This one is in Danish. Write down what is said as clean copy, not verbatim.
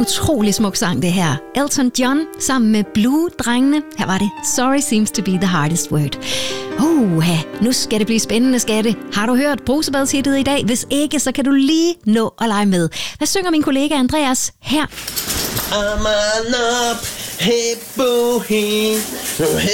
utrolig smuk sang, det her. Elton John sammen med Blue-drengene. Her var det Sorry Seems to be the Hardest Word. Nu skal det blive spændende, skatte. Har du hørt brusebadshittet i dag? Hvis ikke, så kan du lige nå at lege med. Hvad synger min kollega Andreas her? I'm up, hey boo, hey.